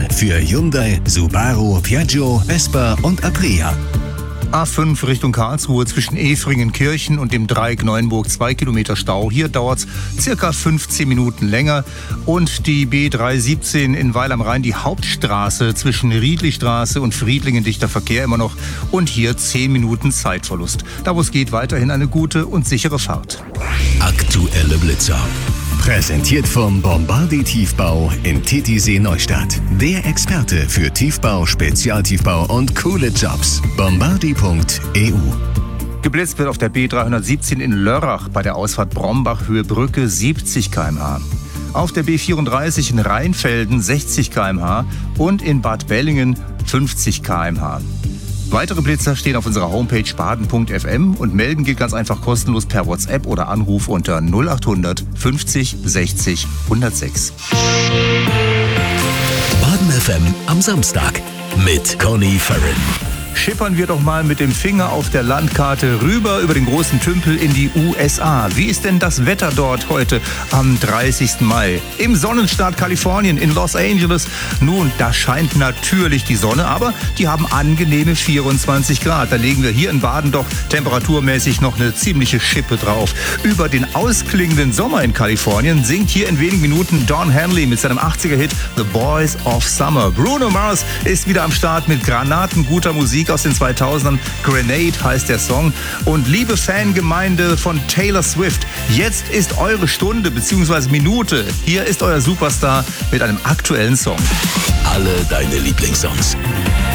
Auswahl für Hyundai, Subaru, Piaggio, Vespa und Aprilia. A5 Richtung Karlsruhe zwischen Efringen-Kirchen und dem Dreieck Neuenburg 2 Kilometer Stau. Hier dauert es circa 15 Minuten länger. Und die B317 in Weil am Rhein, die Hauptstraße zwischen Riedlichstraße und Friedlingen, dichter Verkehr immer noch. Und hier 10 Minuten Zeitverlust. Da wo es geht, weiterhin eine gute und sichere Fahrt. Aktuelle Blitzer. Präsentiert vom Bombardier Tiefbau in Titisee Neustadt. Der Experte für Tiefbau, Spezialtiefbau und coole Jobs. Bombardier.eu. Geblitzt wird auf der B317 in Lörrach bei der Ausfahrt Brombach-Höhe Brücke 70 km/h. Auf der B34 in Rheinfelden 60 km/h und in Bad Bellingen 50 km/h. Weitere Blitzer stehen auf unserer Homepage baden.fm und melden geht ganz einfach kostenlos per WhatsApp oder Anruf unter 0800 50 60 106. Baden FM am Samstag mit Conny Farren. Schippern wir doch mal mit dem Finger auf der Landkarte rüber über den großen Tümpel in die USA. Wie ist denn das Wetter dort heute am 30. Mai? Im Sonnenstaat Kalifornien in Los Angeles. Nun, da scheint natürlich die Sonne, aber die haben angenehme 24 Grad. Da legen wir hier in Baden doch temperaturmäßig noch eine ziemliche Schippe drauf. Über den ausklingenden Sommer in Kalifornien singt hier in wenigen Minuten Don Henley mit seinem 80er-Hit The Boys of Summer. Bruno Mars ist wieder am Start mit granatenguter Musik aus den 2000ern. Grenade heißt der Song. Und liebe Fangemeinde von Taylor Swift, jetzt ist eure Stunde bzw. Minute. Hier ist euer Superstar mit einem aktuellen Song. Alle deine Lieblingssongs.